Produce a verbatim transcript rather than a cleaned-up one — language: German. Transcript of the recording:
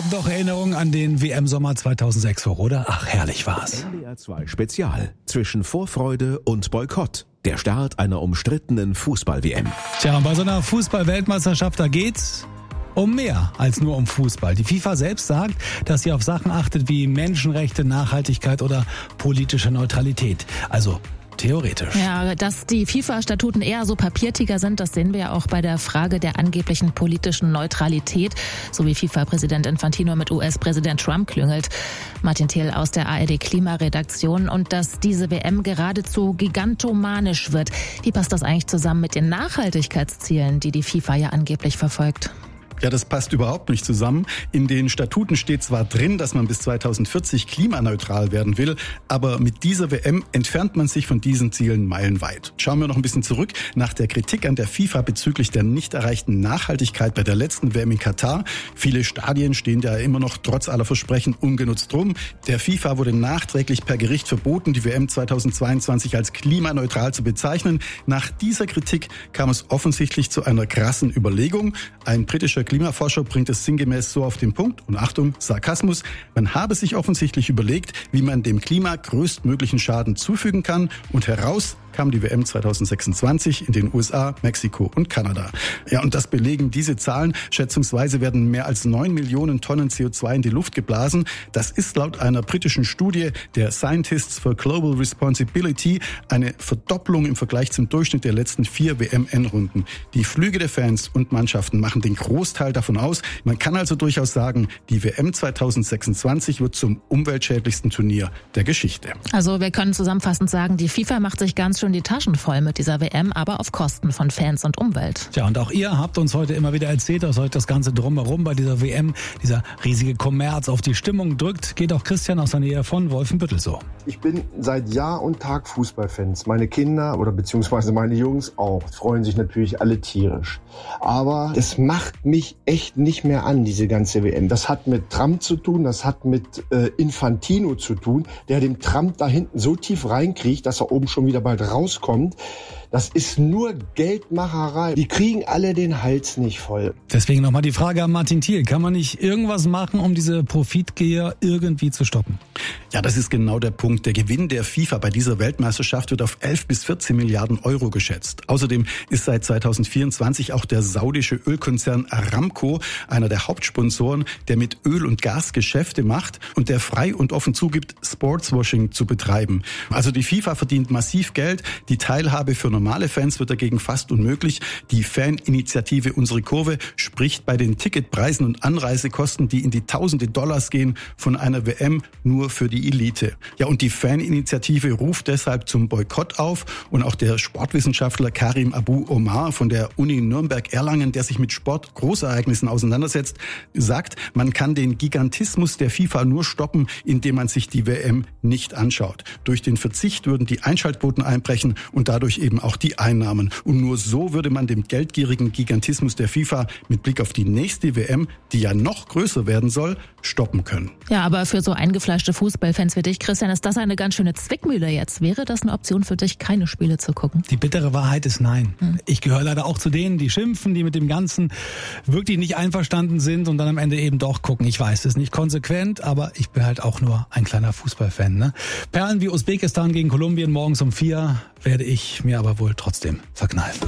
Doch Erinnerungen an den W M-Sommer zweitausendsechs vor, oder? Ach, herrlich war's. N D R zwei Spezial. Zwischen Vorfreude und Boykott. Der Start einer umstrittenen Fußball-W M. Tja, und bei so einer Fußball-Weltmeisterschaft, da geht's um mehr als nur um Fußball. Die FIFA selbst sagt, dass sie auf Sachen achtet wie Menschenrechte, Nachhaltigkeit oder politische Neutralität. Also theoretisch. Ja, dass die FIFA-Statuten eher so Papiertiger sind, das sehen wir ja auch bei der Frage der angeblichen politischen Neutralität, so wie FIFA-Präsident Infantino mit U S-Präsident Trump klüngelt. Martin Thiel aus der A R D-Klimaredaktion. Und dass diese W M geradezu gigantomanisch wird. Wie passt das eigentlich zusammen mit den Nachhaltigkeitszielen, die die FIFA ja angeblich verfolgt? Ja, das passt überhaupt nicht zusammen. In den Statuten steht zwar drin, dass man bis zweitausendvierzig klimaneutral werden will, aber mit dieser W M entfernt man sich von diesen Zielen meilenweit. Schauen wir noch ein bisschen zurück. Nach der Kritik an der FIFA bezüglich der nicht erreichten Nachhaltigkeit bei der letzten W M in Katar. Viele Stadien stehen ja immer noch trotz aller Versprechen ungenutzt rum. Der FIFA wurde nachträglich per Gericht verboten, die W M zweitausendzweiundzwanzig als klimaneutral zu bezeichnen. Nach dieser Kritik kam es offensichtlich zu einer krassen Überlegung. Ein britischer Klimaforscher bringt es sinngemäß so auf den Punkt, und Achtung, Sarkasmus, man habe sich offensichtlich überlegt, wie man dem Klima größtmöglichen Schaden zufügen kann, und heraus kam die W M zweitausendsechsundzwanzig in den U S A, Mexiko und Kanada. Ja, und das belegen diese Zahlen. Schätzungsweise werden mehr als neun Millionen Tonnen C O zwei in die Luft geblasen. Das ist laut einer britischen Studie der Scientists for Global Responsibility eine Verdopplung im Vergleich zum Durchschnitt der letzten vier W M-Endrunden. Die Flüge der Fans und Mannschaften machen den Großteil davon aus. Man kann also durchaus sagen, die W M zweitausendsechsundzwanzig wird zum umweltschädlichsten Turnier der Geschichte. Also wir können zusammenfassend sagen, die FIFA macht sich ganz schön die Taschen voll mit dieser W M, aber auf Kosten von Fans und Umwelt. Tja, und auch ihr habt uns heute immer wieder erzählt, dass euch das Ganze drumherum bei dieser W M, dieser riesige Kommerz auf die Stimmung drückt. Geht auch Christian aus der Nähe von Wolfenbüttel so. Ich bin seit Jahr und Tag Fußballfans. Meine Kinder oder beziehungsweise meine Jungs auch freuen sich natürlich alle tierisch. Aber es macht mich echt nicht mehr an, diese ganze W M. Das hat mit Trump zu tun, das hat mit äh, Infantino zu tun, der dem Trump da hinten so tief reinkriegt, dass er oben schon wieder bald rauskommt. Das ist nur Geldmacherei. Die kriegen alle den Hals nicht voll. Deswegen nochmal die Frage an Martin Thiel. Kann man nicht irgendwas machen, um diese Profitgeher irgendwie zu stoppen? Ja, das ist genau der Punkt. Der Gewinn der FIFA bei dieser Weltmeisterschaft wird auf elf bis vierzehn Milliarden Euro geschätzt. Außerdem ist seit zweitausendvierundzwanzig auch der saudische Ölkonzern Aramco einer der Hauptsponsoren, der mit Öl und Gas Geschäfte macht und der frei und offen zugibt, Sportswashing zu betreiben. Also die FIFA verdient massiv Geld. Die Teilhabe für normale Fans wird dagegen fast unmöglich. Die Faninitiative Unsere Kurve spricht bei den Ticketpreisen und Anreisekosten, die in die Tausende Dollars gehen, von einer W M nur für die Elite. Ja, und die Faninitiative ruft deshalb zum Boykott auf. Und auch der Sportwissenschaftler Karim Abu Omar von der Uni Nürnberg-Erlangen, der sich mit Sport-Großereignissen auseinandersetzt, sagt, man kann den Gigantismus der FIFA nur stoppen, indem man sich die W M nicht anschaut. Durch den Verzicht würden die Einschaltquoten einbrechen und dadurch eben auch die Einnahmen. Und nur so würde man dem geldgierigen Gigantismus der FIFA mit Blick auf die nächste W M, die ja noch größer werden soll, stoppen können. Ja, aber für so eingefleischte Fußballfans wie dich, Christian, ist das eine ganz schöne Zwickmühle jetzt. Wäre das eine Option für dich, keine Spiele zu gucken? Die bittere Wahrheit ist nein. Hm. Ich gehöre leider auch zu denen, die schimpfen, die mit dem Ganzen wirklich nicht einverstanden sind und dann am Ende eben doch gucken. Ich weiß, das ist nicht konsequent, aber ich bin halt auch nur ein kleiner Fußballfan. Ne? Perlen wie Usbekistan gegen Kolumbien morgens um vier werde ich mir aber wohl trotzdem verkneifen.